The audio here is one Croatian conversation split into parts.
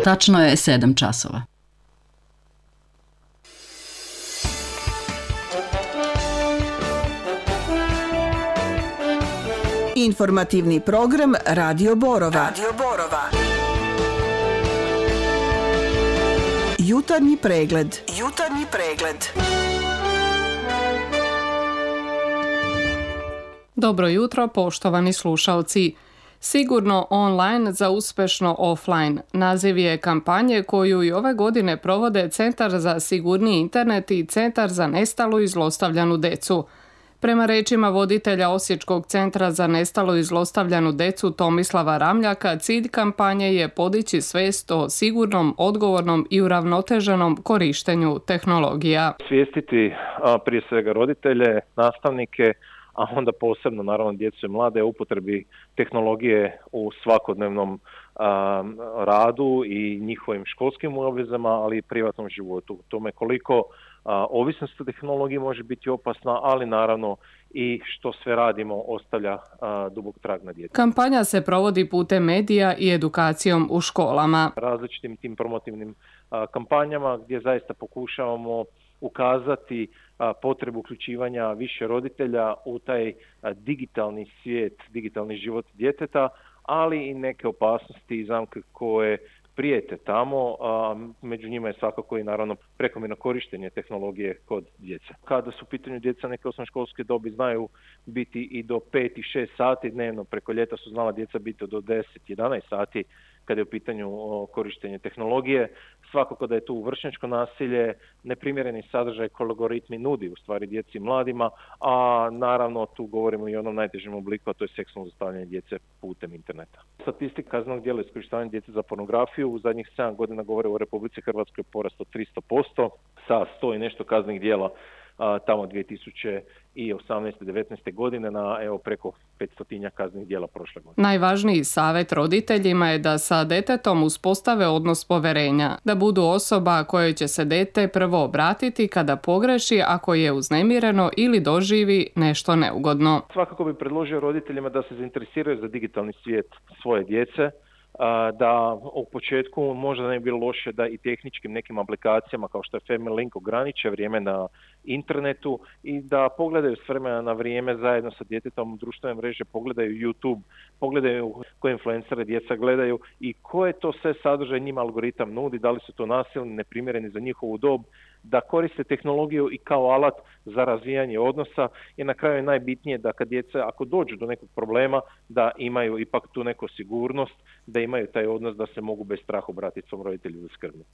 Tačno je 7 časova. Informativni program Radio Borova. Jutarnji pregled. Dobro jutro, poštovani slušalci. Sigurno online za uspešno offline. Naziv je kampanje koju i ove godine provode Centar za sigurniji internet i Centar za nestalu i zlostavljanu decu. Prema rečima voditelja Osječkog centra za nestalu i zlostavljanu decu Tomislava Ramljaka, cilj kampanje je podići svijest o sigurnom, odgovornom i uravnoteženom korištenju tehnologija. Svijestiti prije svega roditelje, nastavnike, a onda posebno naravno djecu i mlade o upotrebi tehnologije u svakodnevnom radu i njihovim školskim obvezama, ali i privatnom životu. Tome koliko ovisnost o tehnologiji može biti opasna, ali naravno i što sve radimo ostavlja dubok trag na djecu. Kampanja se provodi putem medija i edukacijom u školama. Različitim tim promotivnim kampanjama gdje zaista pokušavamo ukazati potrebu uključivanja više roditelja u taj digitalni svijet, digitalni život djeteta, ali i neke opasnosti i zamke koje prijete tamo, među njima je svakako i naravno prekomjerno korištenje tehnologije kod djece. Kada su u pitanju djeca neke osnovnoškolske dobi znaju biti i do 5 i 6 sati dnevno, preko ljeta su znala djeca biti do 10-11 sati kada je u pitanju korištenje tehnologije. Svakako da je tu vršnjačko nasilje, neprimjereni sadržaj koji algoritmi nudi u stvari djeci i mladima, a naravno tu govorimo i o onom najtežem obliku, a to je seksualno zlostavljanje djece putem interneta. Statistika kaznenog djela iskorištavanja djece za pornografiju u zadnjih 7 godina govore o Republici Hrvatskoj porast od 300%, sa 100 i nešto kaznenih djela tamo 2018-19. godine na preko 500 kaznenih djela prošle godine. Najvažniji savjet roditeljima je da sa detetom uspostave odnos poverenja, da budu osoba kojoj će se dete prvo obratiti kada pogreši ako je uznemireno ili doživi nešto neugodno. Svakako bi predložio roditeljima da se zainteresiraju za digitalni svijet svoje djece, da u početku možda ne bi bilo loše da i tehničkim nekim aplikacijama kao što je Family Link ograniče vrijeme na internetu i da pogledaju s vremena na vrijeme zajedno sa djetetom društvene mreže, pogledaju YouTube, pogledaju koje influencere djeca gledaju i koje to sve sadržaj njima algoritam nudi, da li su to nasilni, neprimjereni za njihovu dob, da koriste tehnologiju i kao alat za razvijanje odnosa i na kraju je najbitnije da kad djeca ako dođu do nekog problema da imaju ipak tu neku sigurnost, da imaju taj odnos da se mogu bez straha obratiti svom roditelju za skrbnik.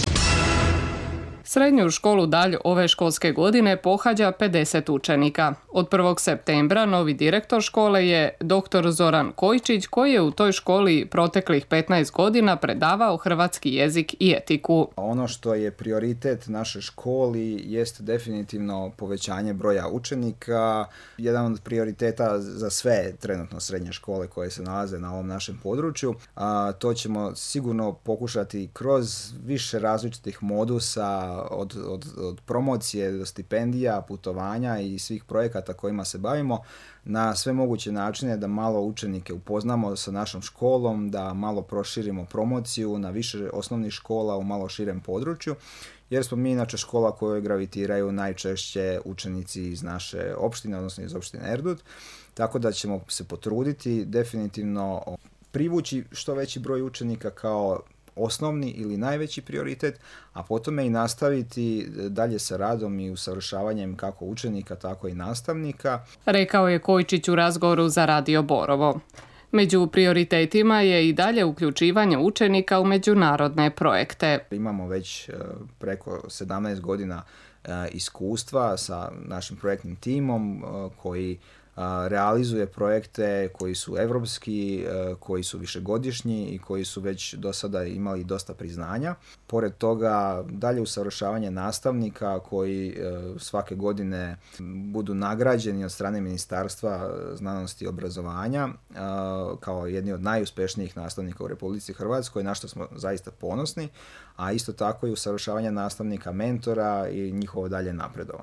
Srednju školu Dalj ove školske godine pohađa 50 učenika. Od 1. septembra novi direktor škole je dr. Zoran Kojčić, koji je u toj školi proteklih 15 godina predavao hrvatski jezik i etiku. Ono što je prioritet naše školi jest definitivno povećanje broja učenika. Jedan od prioriteta za sve trenutno srednje škole koje se nalaze na ovom našem području. To ćemo sigurno pokušati kroz više različitih modusa od promocije do stipendija, putovanja i svih projekata kojima se bavimo na sve moguće načine da malo učenike upoznamo sa našom školom, da malo proširimo promociju na više osnovnih škola u malo širem području, jer smo mi inače škola kojoj gravitiraju najčešće učenici iz naše opštine, odnosno iz opštine Erdut, tako da ćemo se potruditi definitivno privući što veći broj učenika kao osnovni ili najveći prioritet, a potom i nastaviti dalje sa radom i usavršavanjem kako učenika, tako i nastavnika. Rekao je Kojčić u razgovoru za Radio Borovo. Među prioritetima je i dalje uključivanje učenika u međunarodne projekte. Imamo već preko 17 godina iskustva sa našim projektnim timom koji realizuje projekte koji su europski, koji su višegodišnji i koji su već do sada imali dosta priznanja. Pored toga dalje usavršavanje nastavnika koji svake godine budu nagrađeni od strane Ministarstva znanosti i obrazovanja kao jedni od najuspješnijih nastavnika u Republici Hrvatskoj, na što smo zaista ponosni, a isto tako i usavršavanje nastavnika mentora i njihovo dalje napredovanje.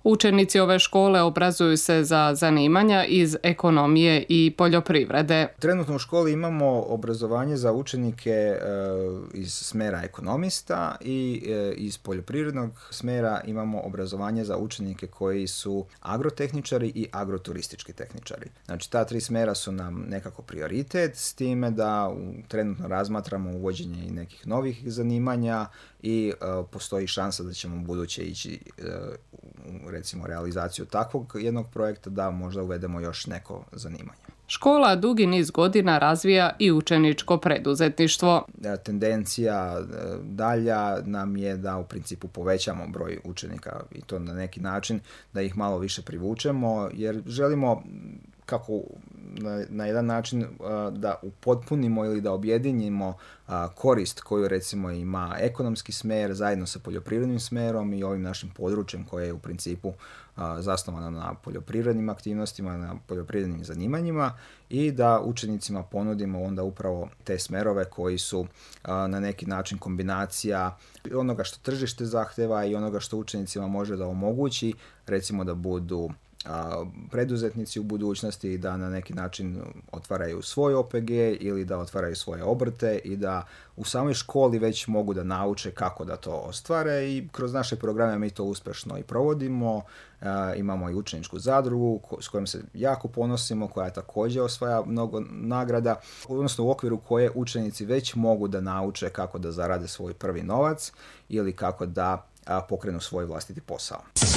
Učenici ove škole obrazuju se za zanimanja iz ekonomije i poljoprivrede. Trenutno u školi imamo obrazovanje za učenike iz smjera ekonomista i iz poljoprivrednog smjera imamo obrazovanje za učenike koji su agrotehničari i agroturistički tehničari. Znači ta 3 smjera su nam nekako prioritet, s time da trenutno razmatramo uvođenje i nekih novih zanimanja i postoji šansa da ćemo buduće ići recimo realizaciju takvog jednog projekta da možda uvedemo još neko zanimanje. Škola dugi niz godina razvija i učeničko preduzetništvo. Tendencija dalja nam je da u principu povećamo broj učenika i to na neki način da ih malo više privučemo jer želimo kako na jedan način da upotpunimo ili da objedinimo korist koju recimo ima ekonomski smjer zajedno sa poljoprivrednim smjerom i ovim našim područjem koje je u principu zasnovano na poljoprivrednim aktivnostima, na poljoprivrednim zanimanjima i da učenicima ponudimo onda upravo te smjerove koji su na neki način kombinacija onoga što tržište zahtjeva i onoga što učenicima može da omogući, recimo da budu preduzetnici u budućnosti, da na neki način otvaraju svoj OPG ili da otvaraju svoje obrte i da u samoj školi već mogu da nauče kako da to ostvare i kroz naše programe mi to uspješno i provodimo. Imamo i učeničku zadrugu s kojom se jako ponosimo, koja također osvaja mnogo nagrada, odnosno u okviru koje učenici već mogu da nauče kako da zarade svoj prvi novac ili kako da pokrenu svoj vlastiti posao.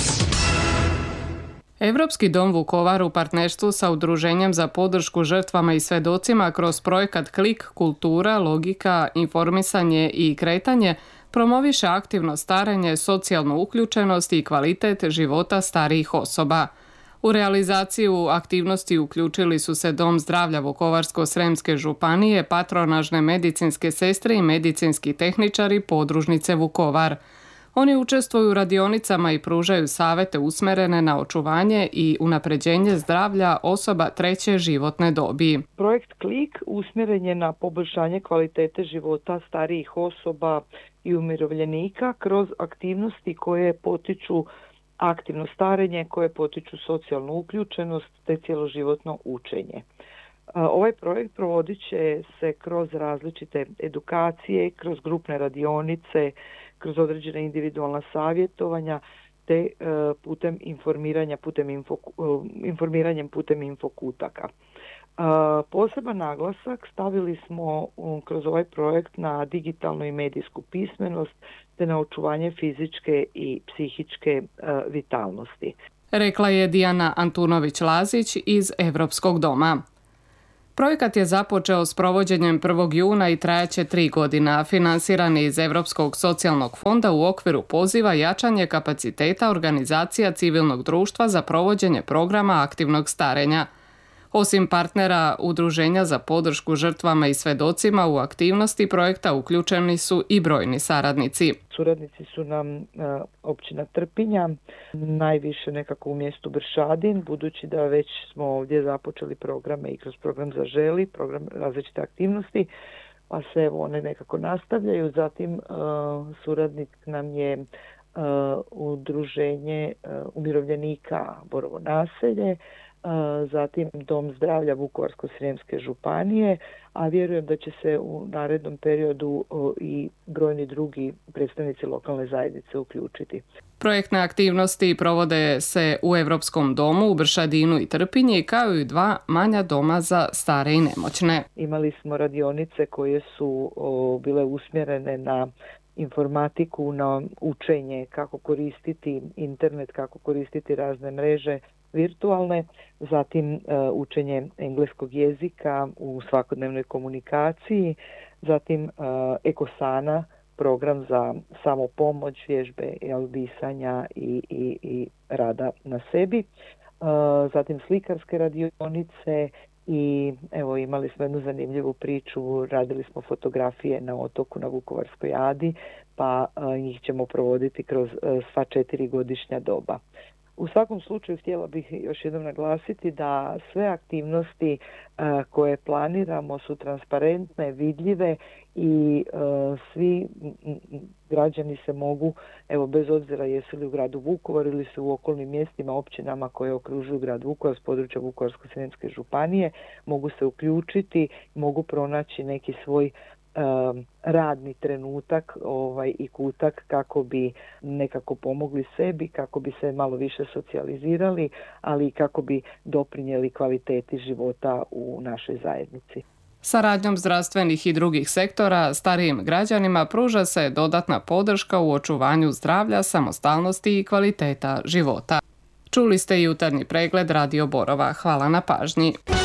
Europski dom Vukovar u partnerstvu sa Udruženjem za podršku žrtvama i svjedocima kroz projekat Klik, kultura, logika, informisanje i kretanje promoviše aktivno starenje, socijalnu uključenost i kvalitet života starijih osoba. U realizaciju aktivnosti uključili su se Dom zdravlja Vukovarsko-srijemske županije, patronažne medicinske sestre i medicinski tehničari podružnice Vukovar. Oni učestvuju u radionicama i pružaju savjete usmjerene na očuvanje i unapređenje zdravlja osoba 3. životne dobi. Projekt Klik usmjeren je na poboljšanje kvalitete života starijih osoba i umirovljenika kroz aktivnosti koje potiču aktivno starenje, koje potiču socijalnu uključenost te cjeloživotno učenje. Ovaj projekt provodit će se kroz različite edukacije, kroz grupne radionice, kroz određene individualna savjetovanja te putem informiranjem putem infokutaka. Poseban naglasak stavili smo kroz ovaj projekt na digitalnu i medijsku pismenost te na očuvanje fizičke i psihičke vitalnosti. Rekla je Dijana Antunović-Lazić iz Europskog doma. Projekat je započeo s provođenjem 1. juna i trajaće 3 godina, finansiran je iz Europskog socijalnog fonda u okviru poziva jačanje kapaciteta organizacija civilnog društva za provođenje programa aktivnog starenja. Osim partnera Udruženja za podršku žrtvama i svjedocima u aktivnosti projekta uključeni su i brojni saradnici. Suradnici su nam općina Trpinja, najviše nekako u mjestu Bršadin, budući da već smo ovdje započeli programe i kroz program Zaželi, program različite aktivnosti, pa se evo one nekako nastavljaju. Zatim suradnik nam je Udruženje umirovljenika Borovo naselje, zatim Dom zdravlja Vukovarsko-srijemske županije, a vjerujem da će se u narednom periodu i brojni drugi predstavnici lokalne zajednice uključiti. Projektne aktivnosti provode se u Europskom domu u Bršadinu i Trpinji, kao i 2 manja doma za stare i nemoćne. Imali smo radionice koje su bile usmjerene na informatiku, na učenje kako koristiti internet, kako koristiti razne mreže virtualne, zatim učenje engleskog jezika u svakodnevnoj komunikaciji, zatim Ekosana, program za samopomoć, vježbe disanja i rada na sebi, zatim slikarske radionice i evo imali smo jednu zanimljivu priču, radili smo fotografije na otoku na Vukovarskoj Adi, pa njih ćemo provoditi kroz sva 4 godišnja doba. U svakom slučaju htjela bih još jednom naglasiti da sve aktivnosti koje planiramo su transparentne, vidljive i svi građani se mogu, evo bez obzira jesu li u gradu Vukovaru ili su u okolnim mjestima, općinama koje okružuju grad Vukovar s područja Vukovarsko-srijemske županije, mogu se uključiti, mogu pronaći neki svoj radni trenutak i kutak kako bi nekako pomogli sebi, kako bi se malo više socijalizirali, ali i kako bi doprinijeli kvaliteti života u našoj zajednici. Saradnjom zdravstvenih i drugih sektora starijim građanima pruža se dodatna podrška u očuvanju zdravlja, samostalnosti i kvaliteta života. Čuli ste jutarnji pregled Radio Borova. Hvala na pažnji.